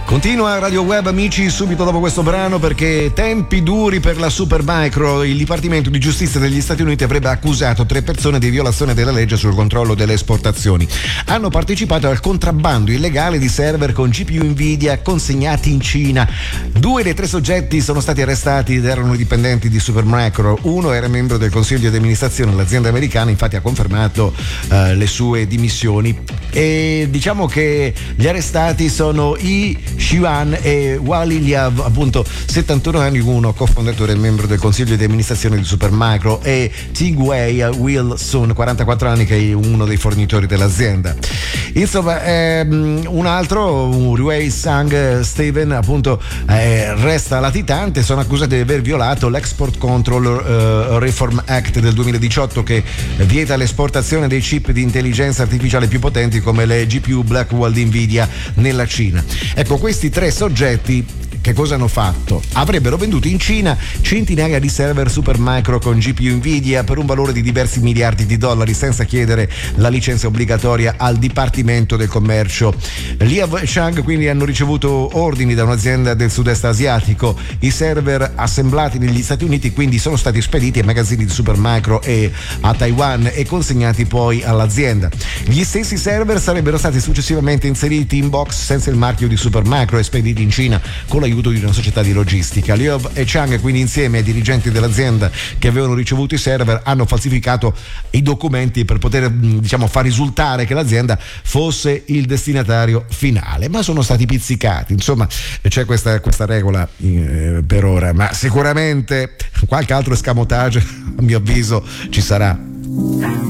Continua Radio Web, amici, subito dopo questo brano, perché tempi duri per la Supermicro. Il Dipartimento di Giustizia degli Stati Uniti avrebbe accusato 3 persone di violazione della legge sul controllo delle esportazioni. Hanno partecipato al contrabbando illegale di server con GPU Nvidia consegnati in Cina. 2 dei 3 soggetti sono stati arrestati ed erano dipendenti di Supermicro. Uno era membro del consiglio di amministrazione dell'azienda americana, infatti ha confermato le sue dimissioni. E diciamo che gli arrestati sono Yi Xuan e Wally Liav, appunto 71 anni, uno cofondatore e membro del consiglio di amministrazione di Supermicro, e Tigwei Will Sun, 44 anni, che è uno dei fornitori dell'azienda. Insomma, un altro, Ruei Sang Steven, appunto, resta latitante. Sono accusati di aver violato l'Export Control Reform Act del 2018, che vieta l'esportazione dei chip di intelligenza artificiale più potenti come le GPU Blackwell di Nvidia nella Cina. Ecco, questi 3 soggetti che cosa hanno fatto? Avrebbero venduto in Cina centinaia di server Supermicro con GPU Nvidia per un valore di diversi miliardi di dollari senza chiedere la licenza obbligatoria al Dipartimento del Commercio. Liav e Chang quindi hanno ricevuto ordini da un'azienda del sud-est asiatico. I server assemblati negli Stati Uniti quindi sono stati spediti ai magazzini di Supermicro e a Taiwan e consegnati poi all'azienda. Gli stessi server sarebbero stati successivamente inseriti in box senza il marchio di Supermicro e spediti in Cina con l'aiuto di una società di logistica. Liav e Chang, quindi, insieme ai dirigenti dell'azienda che avevano ricevuto i server, hanno falsificato i documenti per poter, far risultare che l'azienda fosse il destinatario finale, ma sono stati pizzicati. Insomma, c'è questa regola per ora, ma sicuramente qualche altro escamotage, a mio avviso, ci sarà.